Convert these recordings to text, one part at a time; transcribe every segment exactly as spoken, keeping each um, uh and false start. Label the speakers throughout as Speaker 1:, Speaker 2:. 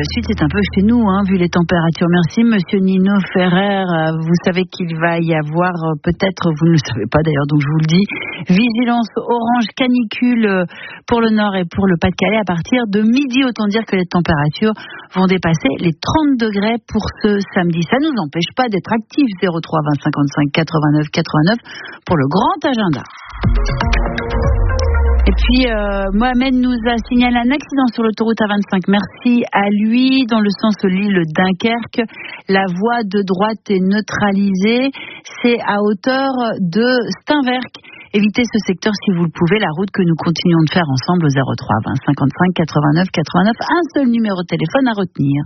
Speaker 1: suite, c'est un peu chez nous, hein, vu les températures. Merci, monsieur Nino Ferrer. Vous savez qu'il va y avoir, peut-être, vous ne le savez pas d'ailleurs, donc je vous le dis, vigilance orange canicule pour le Nord et pour le Pas-de-Calais à partir de midi. Autant dire que les températures vont dépasser les trente degrés pour ce samedi. Ça ne nous empêche pas d'être actifs. zéro trois vingt cinquante-cinq quatre-vingt-neuf quatre-vingt-neuf pour le grand agenda. Et puis, euh, Mohamed nous a signalé un accident sur l'autoroute A vingt-cinq. Merci à lui, dans le sens Lille-Dunkerque. La voie de droite est neutralisée. C'est à hauteur de Steinwerk. Évitez ce secteur si vous le pouvez. La route que nous continuons de faire ensemble au zéro trois vingt cinquante-cinq quatre-vingt-neuf quatre-vingt-neuf. Un seul numéro de téléphone à retenir.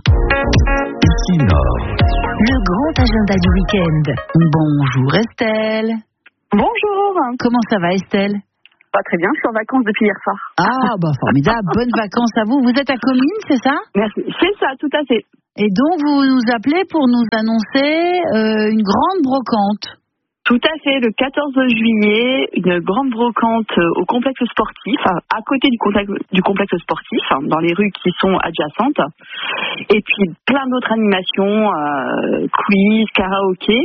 Speaker 2: Ici Nord.
Speaker 3: Le grand agenda du week-end.
Speaker 1: Bonjour Estelle.
Speaker 4: Bonjour.
Speaker 1: Comment ça va Estelle?
Speaker 4: Pas très bien, je suis en vacances depuis hier soir.
Speaker 1: Ah, bah formidable, bonnes vacances à vous. Vous êtes à Comines, c'est ça?
Speaker 4: Merci, c'est ça, tout à fait.
Speaker 1: Et donc, vous nous appelez pour nous annoncer euh, une grande brocante.
Speaker 4: Tout à fait, le quatorze juillet, une grande brocante au complexe sportif, à côté du complexe, du complexe sportif, dans les rues qui sont adjacentes. Et puis, plein d'autres animations, euh, quiz, karaoké.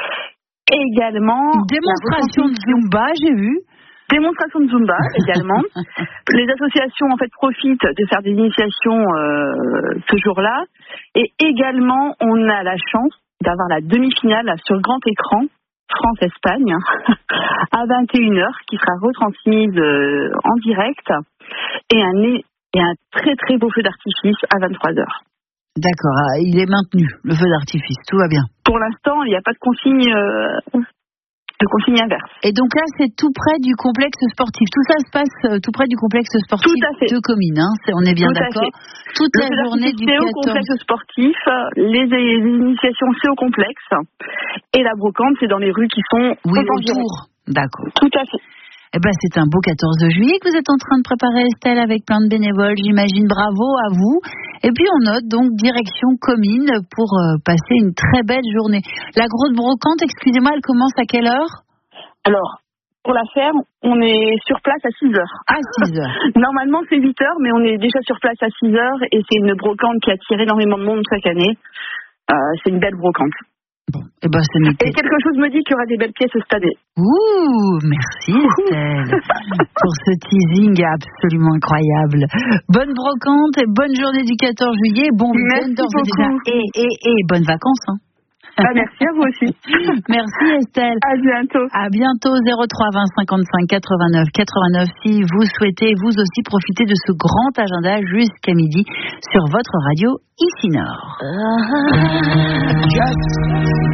Speaker 4: Et également...
Speaker 1: Une démonstration de Zumba, j'ai vu.
Speaker 4: Démonstration de Zumba également. Les associations en fait profitent de faire des initiations euh, ce jour-là. Et également, on a la chance d'avoir la demi-finale sur grand écran, France-Espagne, à vingt et une heures, qui sera retransmise euh, en direct. Et un, et un très très beau feu d'artifice à vingt-trois heures.
Speaker 1: D'accord, il est maintenu, le feu d'artifice, tout va bien.
Speaker 4: Pour l'instant, il n'y a pas de consigne... Euh, de consigne inverse.
Speaker 1: Et donc là, c'est tout près du complexe sportif. Tout ça se passe euh, tout près du complexe sportif
Speaker 4: tout à fait.
Speaker 1: de Comines, hein. C'est, on est bien
Speaker 4: tout
Speaker 1: d'accord. Toute
Speaker 4: le
Speaker 1: la journée du
Speaker 4: c'est
Speaker 1: quatorze.
Speaker 4: Au complexe sportif, les, les initiations c'est au complexe, et la brocante c'est dans les rues qui sont
Speaker 1: oui,
Speaker 4: autour.
Speaker 1: D'accord.
Speaker 4: Tout à fait.
Speaker 1: Eh ben, c'est un beau quatorze juillet que vous êtes en train de préparer, Estelle, avec plein de bénévoles, j'imagine. Bravo à vous. Et puis, on note donc direction Comines pour euh, passer une très belle journée. La grosse brocante, excusez-moi, elle commence à quelle heure?
Speaker 4: Alors, pour la faire, on est sur place à six heures.
Speaker 1: À six heures.
Speaker 4: Normalement, c'est huit heures, mais on est déjà sur place à six heures et c'est une brocante qui attire énormément de monde chaque année. Euh, c'est une belle brocante.
Speaker 1: Bon, et ben c'est noté.
Speaker 4: Et quelque chose me dit qu'il y aura des belles pièces cette année.
Speaker 1: Ouh, merci Estelle pour ce teasing absolument incroyable. Bonne brocante et bonne journée du quatorze juillet. Bon week-end d'ores et déjà. Et, et, et bonnes vacances. Hein.
Speaker 4: Ah, merci à vous aussi.
Speaker 1: Merci Estelle.
Speaker 4: À bientôt.
Speaker 1: À bientôt. Zéro trois vingt cinquante-cinq quatre-vingt-neuf quatre-vingt-neuf si vous souhaitez vous aussi profiter de ce grand agenda jusqu'à midi sur votre radio Ici Nord.
Speaker 2: Just